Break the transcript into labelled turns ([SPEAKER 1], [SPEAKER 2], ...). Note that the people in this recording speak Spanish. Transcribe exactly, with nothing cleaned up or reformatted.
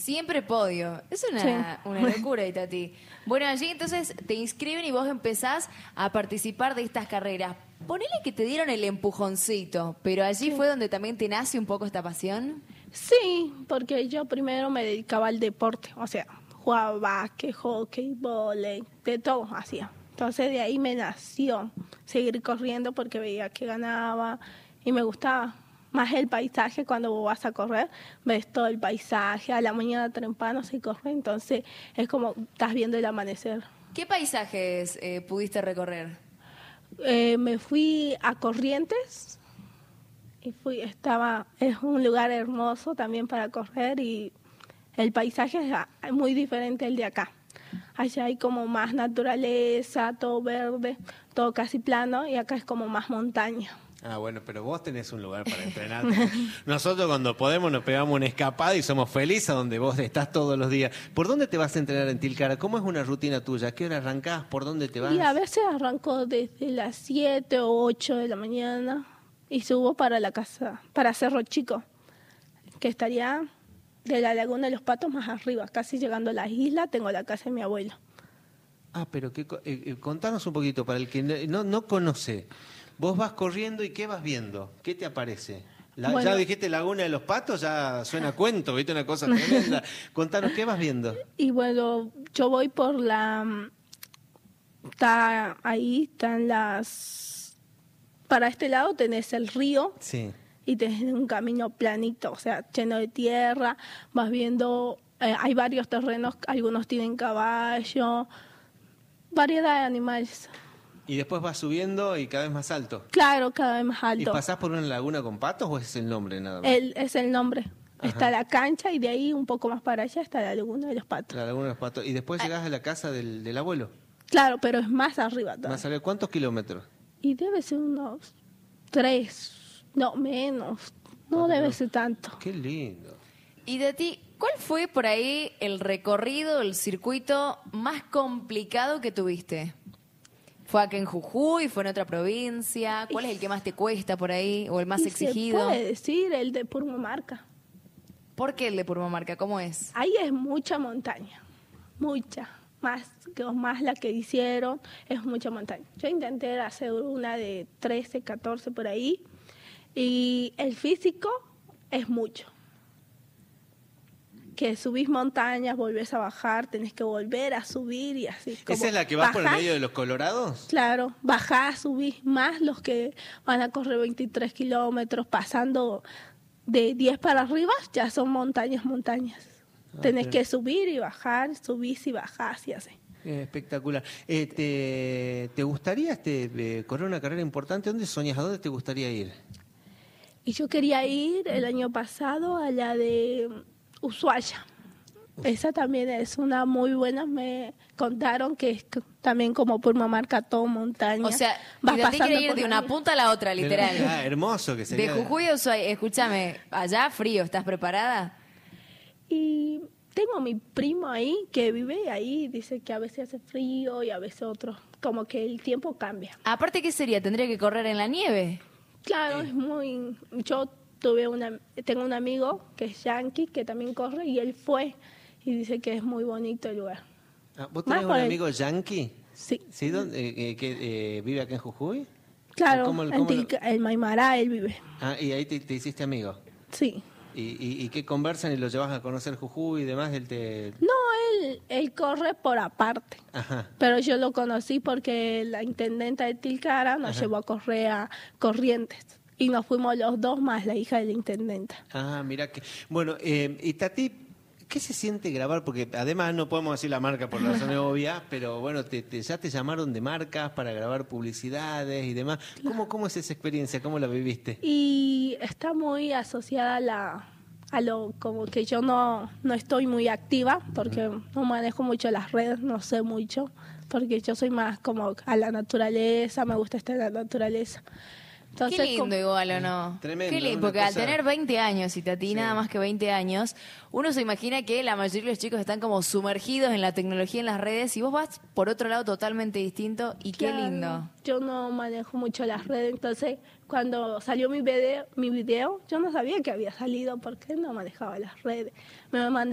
[SPEAKER 1] Siempre podio. Es una,
[SPEAKER 2] Sí.
[SPEAKER 1] una locura, Itatí. Bueno, allí entonces te inscriben y vos empezás a participar de estas carreras. Ponele que te dieron el empujoncito, pero allí fue donde también te nace un poco esta pasión.
[SPEAKER 2] Sí, porque yo primero me dedicaba al deporte, o sea, jugaba básquet, hockey, vóley, de todo hacía. Entonces de ahí me nació seguir corriendo porque veía que ganaba y me gustaba. Más el paisaje, cuando vos vas a correr, ves todo el paisaje, a la mañana temprano se corre, entonces es como estás viendo el amanecer.
[SPEAKER 1] ¿Qué paisajes eh, pudiste recorrer?
[SPEAKER 2] Eh, me fui a Corrientes y fui, estaba, es un lugar hermoso también para correr y el paisaje es a- muy diferente al de acá. Allá hay como más naturaleza, todo verde, todo casi plano y acá es como más montaña.
[SPEAKER 3] Ah, bueno, pero vos tenés un lugar para entrenar. Nosotros cuando podemos nos pegamos una escapada y somos felices a donde vos estás todos los días. ¿Por dónde te vas a entrenar en Tilcara? ¿Cómo es una rutina tuya? ¿A qué hora arrancás? ¿Por dónde te vas?
[SPEAKER 2] Y a veces arranco desde las siete o ocho de la mañana y subo para la casa, para Cerro Chico, que estaría de la Laguna de los Patos más arriba, casi llegando a la isla, tengo la casa de mi abuelo.
[SPEAKER 3] Ah, pero que, eh, eh, contanos un poquito para el que no, no, no conoce. Vos vas corriendo y ¿qué vas viendo? ¿Qué te aparece? La-
[SPEAKER 2] Bueno.
[SPEAKER 3] Ya dijiste Laguna de los Patos, ya suena a cuento, ¿viste? Una cosa tremenda. Contanos, ¿qué vas viendo?
[SPEAKER 2] Y bueno, yo voy por la... Está ahí, están las... Para este lado tenés el río
[SPEAKER 3] Sí.
[SPEAKER 2] y tenés un camino planito, o sea, lleno de tierra, vas viendo, eh, hay varios terrenos, algunos tienen caballo, variedad de animales.
[SPEAKER 3] Y después vas subiendo y cada vez más alto.
[SPEAKER 2] Claro, cada vez más
[SPEAKER 3] ¿Y
[SPEAKER 2] alto.
[SPEAKER 3] pasás por una laguna con patos o ese es el nombre nada más?
[SPEAKER 2] El, es el nombre.
[SPEAKER 3] Ajá.
[SPEAKER 2] Está la cancha y de ahí un poco más para allá está la Laguna de los Patos.
[SPEAKER 3] La laguna de los patos. Y después llegás a la casa del, del abuelo.
[SPEAKER 2] Claro, pero es más arriba todavía.
[SPEAKER 3] Más arriba, ¿cuántos kilómetros?
[SPEAKER 2] Y debe ser unos tres, no menos, no
[SPEAKER 3] Ah,
[SPEAKER 2] debe
[SPEAKER 3] pero-
[SPEAKER 2] ser tanto.
[SPEAKER 3] Qué lindo.
[SPEAKER 1] Y de ti, ¿cuál fue por ahí el recorrido, el circuito más complicado que tuviste? ¿Fue acá en Jujuy? ¿Fue en otra provincia? ¿Cuál es el que más te cuesta por ahí? ¿O el más
[SPEAKER 2] Y
[SPEAKER 1] exigido?
[SPEAKER 2] se puede decir el de Purmamarca.
[SPEAKER 1] ¿Por qué el de Purmamarca? ¿Cómo es?
[SPEAKER 2] Ahí es mucha montaña, mucha, más que más la que hicieron, es mucha montaña. Yo intenté hacer una de trece, catorce por ahí y el físico es mucho. Que subís montañas, volvés a bajar, tenés que volver a subir y así.
[SPEAKER 3] ¿Esa
[SPEAKER 2] como
[SPEAKER 3] es la que vas por el
[SPEAKER 2] bajás,
[SPEAKER 3] medio de los colorados?
[SPEAKER 2] Claro, bajás, subís más los que van a correr veintitrés kilómetros, pasando de diez para arriba, ya son montañas, montañas.
[SPEAKER 3] Ah,
[SPEAKER 2] Tenés
[SPEAKER 3] pero-
[SPEAKER 2] que subir y bajar, subís y bajás y así.
[SPEAKER 3] Eh, espectacular. Eh, te, ¿Te gustaría este, eh, correr una carrera importante? ¿Dónde soñas? ¿A dónde te gustaría ir?
[SPEAKER 2] Y yo quería ir el año pasado a la de Ushuaia. Esa también es una muy buena, me contaron que es c- también como Purmamarca, todo montaña.
[SPEAKER 1] O sea,
[SPEAKER 2] Vas
[SPEAKER 1] y de ti
[SPEAKER 2] pasando
[SPEAKER 1] quiere ir
[SPEAKER 2] por
[SPEAKER 1] de
[SPEAKER 2] la
[SPEAKER 1] una
[SPEAKER 2] vida.
[SPEAKER 1] punta a la otra, literal.
[SPEAKER 3] Ah, hermoso que
[SPEAKER 1] De
[SPEAKER 3] sería.
[SPEAKER 1] Jujuy a Ushuaia. Escúchame, allá frío, ¿estás preparada?
[SPEAKER 2] Y tengo mi primo ahí que vive ahí, dice que a veces hace frío y a veces otro, como que el tiempo cambia.
[SPEAKER 1] Aparte, ¿qué sería? ¿Tendría que correr en la nieve?
[SPEAKER 2] Claro, es muy... Yo tuve una, tengo un amigo que es yankee, que también corre, y él fue, y dice que es muy bonito el lugar.
[SPEAKER 3] Ah, ¿Vos
[SPEAKER 2] Más
[SPEAKER 3] tenés un
[SPEAKER 2] por el-
[SPEAKER 3] amigo yankee?
[SPEAKER 2] Sí,
[SPEAKER 3] ¿Sí? ¿Dónde, eh, eh, que eh, vive acá en Jujuy?
[SPEAKER 2] claro,
[SPEAKER 3] ¿Cómo-
[SPEAKER 2] en
[SPEAKER 3] cómo lo-
[SPEAKER 2] Tilca- el Maimará él vive,
[SPEAKER 3] Ah, y ahí te, te hiciste amigo.
[SPEAKER 2] sí.
[SPEAKER 3] ¿Y, y, y qué conversan y lo llevas a conocer Jujuy y demás? Él te...
[SPEAKER 2] No, él, él corre por aparte,
[SPEAKER 3] Ajá.
[SPEAKER 2] pero yo lo conocí porque la intendenta de Tilcara nos
[SPEAKER 3] Ajá.
[SPEAKER 2] llevó a correr a Corrientes, y nos fuimos los dos más la hija de la intendenta.
[SPEAKER 3] Ah, mira que... Bueno, eh, y Tati, ¿qué se siente grabar? Porque además no podemos decir la marca por razones obvias, pero bueno, te, te- ya te llamaron de marcas para grabar publicidades y demás. ¿Cómo, cómo es esa experiencia? ¿Cómo la viviste?
[SPEAKER 2] Y está muy asociada a la a lo como que yo no, no estoy muy activa porque no manejo mucho las redes, no sé mucho, porque yo soy más como a la naturaleza, me gusta estar en la naturaleza. Entonces,
[SPEAKER 1] Qué lindo
[SPEAKER 2] como-
[SPEAKER 1] igual, ¿o no?
[SPEAKER 3] Tremendo,
[SPEAKER 1] Qué lindo,
[SPEAKER 3] una
[SPEAKER 1] porque al
[SPEAKER 3] cosa-
[SPEAKER 1] tener veinte años, y Tati,
[SPEAKER 3] Sí.
[SPEAKER 1] nada más que veinte años, uno se imagina que la mayoría de los chicos están como sumergidos en la tecnología, en las redes, y vos vas por otro lado totalmente distinto, y qué
[SPEAKER 2] Claro,
[SPEAKER 1] lindo.
[SPEAKER 2] yo no manejo mucho las redes, entonces cuando salió mi video, mi video, yo no sabía que había salido porque no manejaba las redes. Me mandaba